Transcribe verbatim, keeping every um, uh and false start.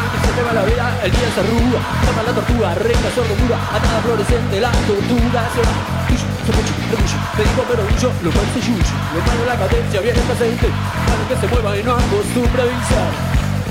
que se te va la vida, el día se arruga. Toma la tortuga, reina sordomuda, atada fluorescente, la tortuga se va. Tuyo, sopucho, orgullo, me digo pero yo lo parece yuyo. Lo malo la cadencia, viene el presente, para que se mueva y no acostumbre a avisar.